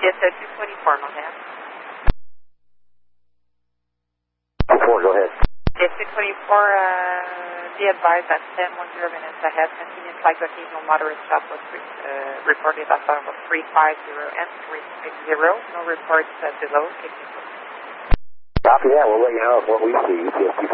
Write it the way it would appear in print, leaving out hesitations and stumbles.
Yes, 224, Montana. 24, go ahead. Yes, 224, be advised that 10:10 minutes ahead, continuous light occasional moderate shot was reported at level 350 and 360. No reports below 50 foot. Copy that. We'll let you know what we see.